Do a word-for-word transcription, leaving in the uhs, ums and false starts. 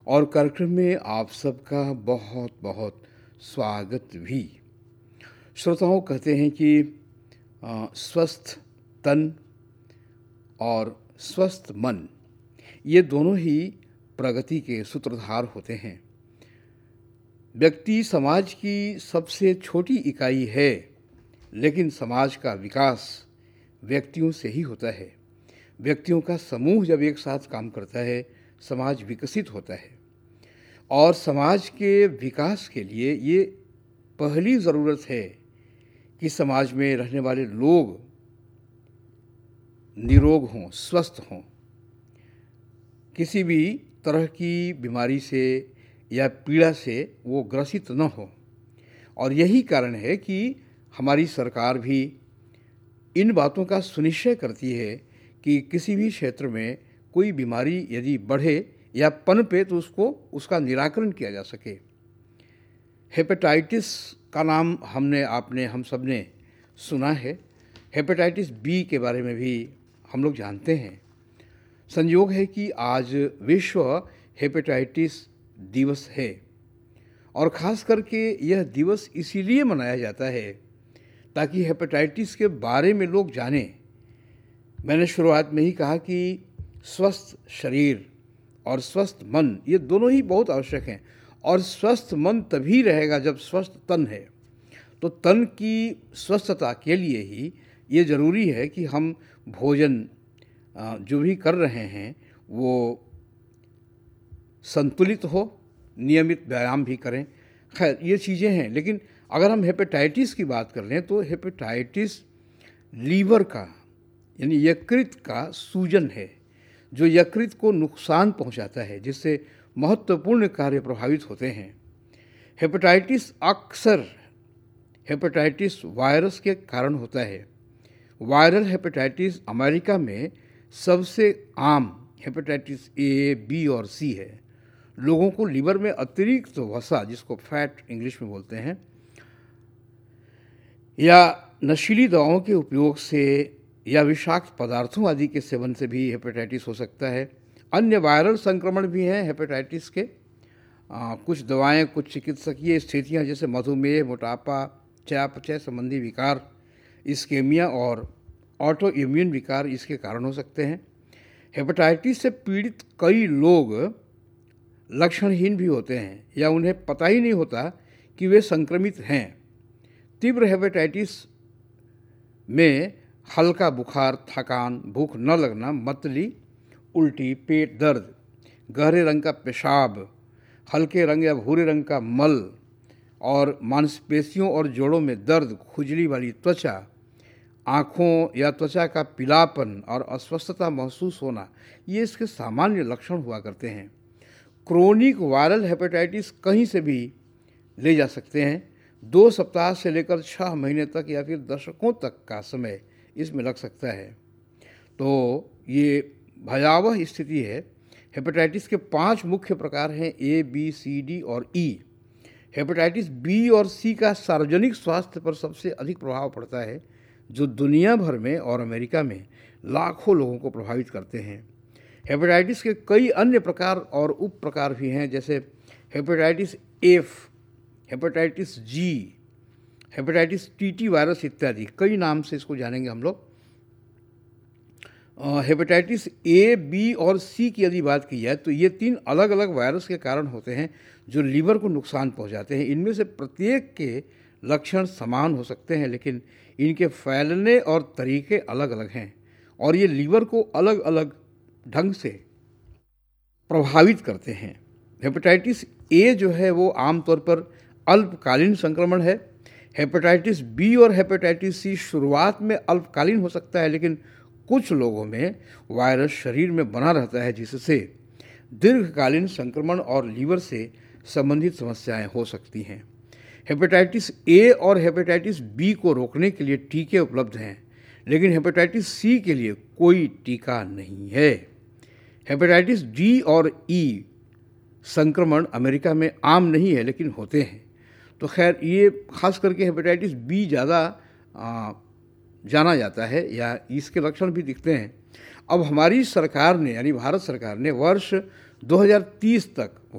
और कार्यक्रम में आप सबका बहुत बहुत स्वागत भी। श्रोताओं, कहते हैं कि अ, स्वस्थ तन और स्वस्थ मन, ये दोनों ही प्रगति के सूत्रधार होते हैं। व्यक्ति समाज की सबसे छोटी इकाई है, लेकिन समाज का विकास व्यक्तियों से ही होता है। व्यक्तियों का समूह जब एक साथ काम करता है, समाज विकसित होता है। और समाज के विकास के लिए ये पहली ज़रूरत है कि समाज में रहने वाले लोग निरोग हों, स्वस्थ हों, किसी भी तरह की बीमारी से या पीड़ा से वो ग्रसित न हो। और यही कारण है कि हमारी सरकार भी इन बातों का सुनिश्चय करती है कि किसी भी क्षेत्र में कोई बीमारी यदि बढ़े या पनपे तो उसको उसका निराकरण किया जा सके। हेपेटाइटिस का नाम हमने आपने हम सब ने सुना है। हेपेटाइटिस बी के बारे में भी हम लोग जानते हैं। संयोग है कि आज विश्व हेपेटाइटिस दिवस है और ख़ास करके यह दिवस इसीलिए मनाया जाता है ताकि हेपेटाइटिस के बारे में लोग जानें। मैंने शुरुआत में ही कहा कि स्वस्थ शरीर और स्वस्थ मन, ये दोनों ही बहुत आवश्यक हैं। और स्वस्थ मन तभी रहेगा जब स्वस्थ तन है। तो तन की स्वस्थता के लिए ही ये ज़रूरी है कि हम भोजन जो भी कर रहे हैं वो संतुलित हो, नियमित व्यायाम भी करें। खैर, ये चीज़ें हैं। लेकिन अगर हम हेपेटाइटिस की बात कर लें तो हेपेटाइटिस लीवर का यानी यकृत का सूजन है जो यकृत को नुकसान पहुंचाता है, जिससे महत्वपूर्ण कार्य प्रभावित होते हैं। हेपेटाइटिस अक्सर हेपेटाइटिस वायरस के कारण होता है। वायरल हेपेटाइटिस अमेरिका में सबसे आम हेपेटाइटिस ए, बी और सी है। लोगों को लीवर में अतिरिक्त वसा, जिसको फैट इंग्लिश में बोलते हैं, या नशीली दवाओं के उपयोग से या विषाक्त पदार्थों आदि के सेवन से भी हेपेटाइटिस हो सकता है। अन्य वायरल संक्रमण भी हैं हेपेटाइटिस के। आ, कुछ दवाएं, कुछ चिकित्सकीय स्थितियां जैसे मधुमेह, मोटापा, चयापचय संबंधी विकार, इस्केमिया और ऑटो इम्यून विकार इसके कारण हो सकते हैं। हेपेटाइटिस से पीड़ित कई लोग लक्षणहीन भी होते हैं या उन्हें पता ही नहीं होता कि वे संक्रमित हैं। तीव्र हेपेटाइटिस में हल्का बुखार, थकान, भूख न लगना, मतली, उल्टी, पेट दर्द, गहरे रंग का पेशाब, हल्के रंग या भूरे रंग का मल और मांसपेशियों और जोड़ों में दर्द, खुजली वाली त्वचा, आँखों या त्वचा का पीलापन और अस्वस्थता महसूस होना, ये इसके सामान्य लक्षण हुआ करते हैं। क्रोनिक वायरल हेपेटाइटिस कहीं से भी ले जा सकते हैं। दो सप्ताह से लेकर छः महीने तक या फिर दशकों तक का समय इसमें लग सकता है। तो ये भयावह स्थिति है। हेपेटाइटिस के पांच मुख्य प्रकार हैं, ए, बी, सी, डी और ई। हेपेटाइटिस बी और सी का सार्वजनिक स्वास्थ्य पर सबसे अधिक प्रभाव पड़ता है, जो दुनिया भर में और अमेरिका में लाखों लोगों को प्रभावित करते हैं। हेपेटाइटिस के कई अन्य प्रकार और उप प्रकार भी हैं, जैसे हेपेटाइटिस एफ, हेपेटाइटिस जी, हेपेटाइटिस टीटी वायरस इत्यादि। कई नाम से इसको जानेंगे हम लोग। हेपेटाइटिस ए, बी और सी की यदि बात की जाए तो ये तीन अलग अलग वायरस के कारण होते हैं जो लीवर को नुकसान पहुंचाते हैं। इनमें से प्रत्येक के लक्षण समान हो सकते हैं, लेकिन इनके फैलने और तरीके अलग अलग हैं और ये लीवर को अलग अलग ढंग से प्रभावित करते हैं। हेपेटाइटिस ए जो है वो आमतौर पर अल्पकालीन संक्रमण है। हेपेटाइटिस बी और हेपेटाइटिस सी शुरुआत में अल्पकालीन हो सकता है, लेकिन कुछ लोगों में वायरस शरीर में बना रहता है, जिससे दीर्घकालीन संक्रमण और लीवर से संबंधित समस्याएं हो सकती हैं। हेपेटाइटिस ए और हेपेटाइटिस बी को रोकने के लिए टीके उपलब्ध हैं, लेकिन हेपेटाइटिस सी के लिए कोई टीका नहीं है। हेपेटाइटिस डी और ई संक्रमण अमेरिका में आम नहीं है, लेकिन होते हैं। तो खैर, ये खास करके हेपेटाइटिस बी ज़्यादा जाना जाता है या इसके लक्षण भी दिखते हैं। अब हमारी सरकार ने यानी भारत सरकार ने वर्ष दो हज़ार तीस तक